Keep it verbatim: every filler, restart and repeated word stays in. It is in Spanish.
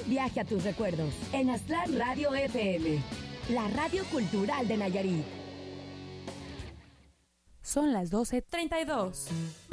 Viaje a tus recuerdos en Aztlán Radio F M, la radio cultural de Nayarit. Son las doce treinta y dos.